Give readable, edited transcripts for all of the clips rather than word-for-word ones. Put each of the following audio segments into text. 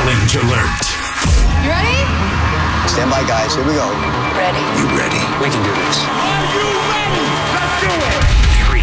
Challenge alert. You ready? Stand by, guys. Here we go. Ready. You ready? We can do this. Are you ready? Let's do it. 3,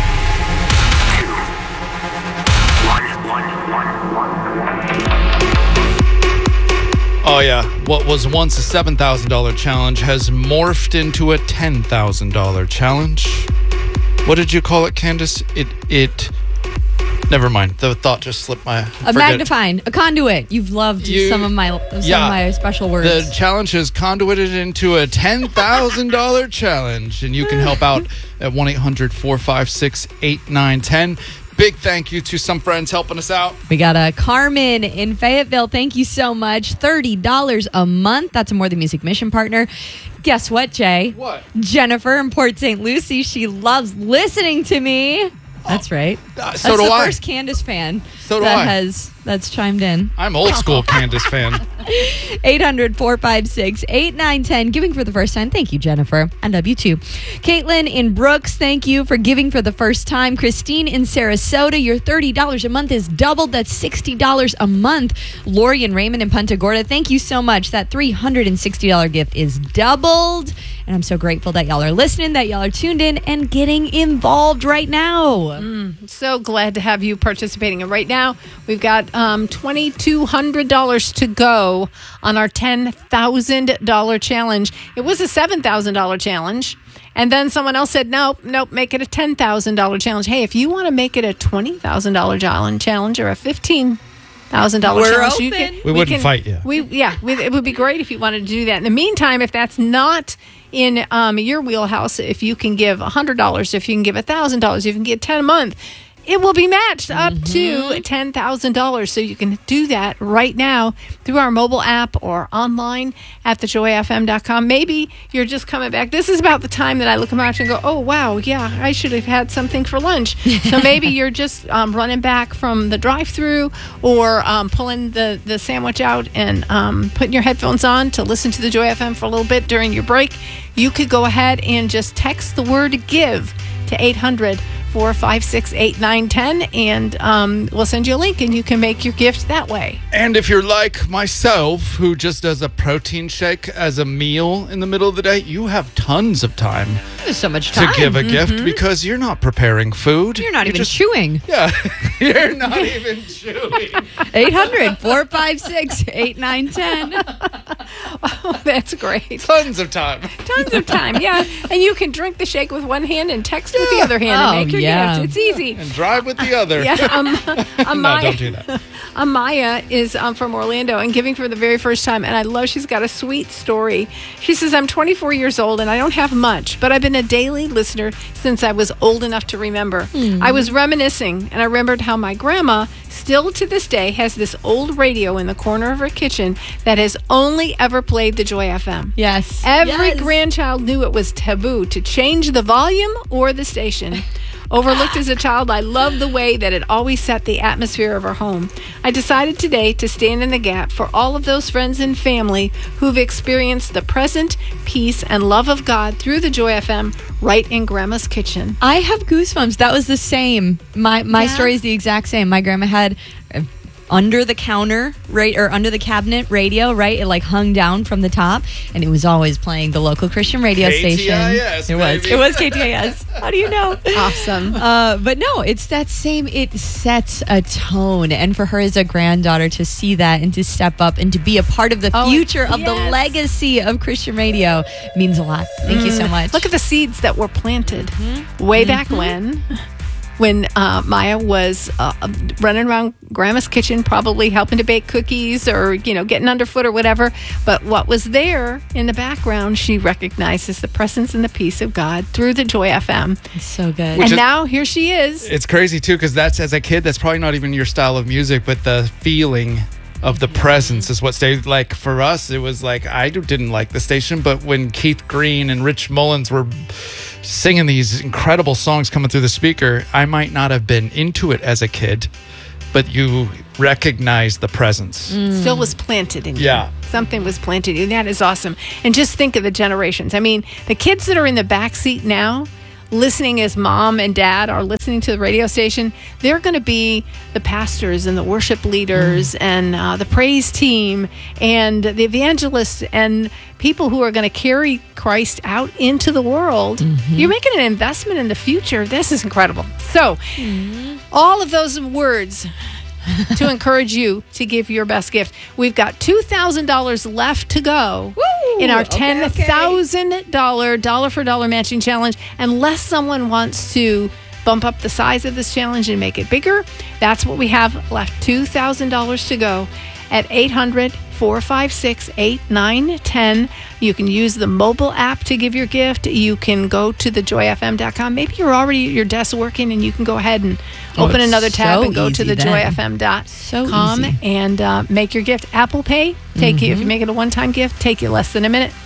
2, 1. Oh, yeah. What was once a $7,000 challenge has morphed into a $10,000 challenge. What did you call it, Candace? It. Never mind. The thought just slipped my... A magnifying. A conduit. You've loved some of my special words. The challenge is conduited into a $10,000 challenge, and you can help out at 1-800-456-8910. Big thank you to some friends helping us out. We got a Carmen in Fayetteville. Thank you so much. $30 a month. That's a More Than Music mission partner. Guess what, Jay? What? Jennifer in Port St. Lucie. She loves listening to me. That's right. So do I. That's the first Candace fan that's chimed in. I'm old school Candace fan. 800-456-8910. Giving for the first time. Thank you, Jennifer. And W2. Caitlin in Brooks. Thank you for giving for the first time. Christine in Sarasota. Your $30 a month is doubled. That's $60 a month. Lori and Raymond in Punta Gorda. Thank you so much. That $360 gift is doubled. And I'm so grateful that y'all are listening, that y'all are tuned in and getting involved right now. So glad to have you participating. And right now, we've got $2,200 to go on our $10,000 challenge. It was a $7,000 challenge. And then someone else said, nope, make it a $10,000 challenge. Hey, if you want to make it a $20,000 challenge or a $15,000 challenge, we wouldn't fight you. It would be great if you wanted to do that. In the meantime, if that's not in your wheelhouse, if you can give $100, if you can give $1,000, if you can get $10 a month, it will be matched up to $10,000. So you can do that right now through our mobile app or online at thejoyfm.com. Maybe you're just coming back. This is about the time that I look around and go, oh, wow, yeah, I should have had something for lunch. So maybe you're just running back from the drive-thru or pulling the sandwich out and putting your headphones on to listen to the Joy FM for a little bit during your break. You could go ahead and just text the word GIVE to 800-456-8910, and we'll send you a link, and you can make your gift that way. And if you're like myself, who just does a protein shake as a meal in the middle of the day, you have tons of time. There's so much time to give a gift because you're not preparing food. You're not even chewing. Yeah, you're not even chewing. 800-456-8910. Oh, that's great. Tons of time. Tons of time, yeah. And you can drink the shake with one hand and text with the other hand and make your gift. It's easy. And drive with the other. Yeah. No, don't do that. Amaya is from Orlando and giving for the very first time. And I love she's got a sweet story. She says, I'm 24 years old and I don't have much, but I've been a daily listener since I was old enough to remember. I was reminiscing and I remembered how my grandma still to this day has this old radio in the corner of her kitchen that has only ever played the Joy FM. Yes. Every grandchild knew it was taboo to change the volume or the station. Overlooked as a child, I loved the way that it always set the atmosphere of our home. I decided today to stand in the gap for all of those friends and family who've experienced the present peace and love of God through the Joy FM right in Grandma's kitchen. I have goosebumps. That was the same. My story is the exact same. My grandma had under the counter, right, or under the cabinet radio, right? It like hung down from the top, and it was always playing the local Christian radio station. It was KTIS. How do you know? Awesome. But no, it's that same. It sets a tone, and for her as a granddaughter to see that and to step up and to be a part of the future of the legacy of Christian radio means a lot. Thank you so much. Look at the seeds that were planted way back when Maya was running around Grandma's kitchen, probably helping to bake cookies or, getting underfoot or whatever. But what was there in the background, she recognizes the presence and the peace of God through the Joy FM. It's so good. And now here she is. It's crazy, too, because that's, as a kid, that's probably not even your style of music, but the feeling of the presence is what stayed. Like, for us, it was like, I didn't like the station, but when Keith Green and Rich Mullins were singing these incredible songs coming through the speaker, I might not have been into it as a kid, but you recognize the presence. Still was planted in you. Yeah. Something was planted in you. That is awesome. And just think of the generations. I mean, the kids that are in the back seat now listening as mom and dad are listening to the radio station, they're going to be the pastors and the worship leaders and the praise team and the evangelists and people who are going to carry Christ out into the world. You're making an investment in the future. This is incredible. So, all of those words to encourage you to give your best gift. We've got $2,000 left to go in our $10,000 dollar for dollar matching challenge. Unless someone wants to bump up the size of this challenge and make it bigger, that's what we have left. $2,000 to go at 800-456-8910. You can use the mobile app to give your gift. You can go to thejoyfm.com. Maybe you're already at your desk working and you can go ahead and open another tab and go to thejoyfm.com and make your gift. Apple Pay, take you. If you make it a one-time gift, take you less than a minute.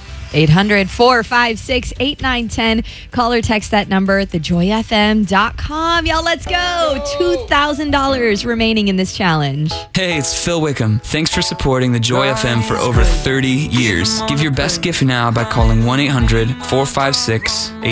800-456-8910. Call or text that number, thejoyfm.com. Y'all, let's go. $2,000 remaining in this challenge. Hey, it's Phil Wickham. Thanks for supporting the Joy FM for over 30 years. Give your best gift now by calling 1-800-456-8910.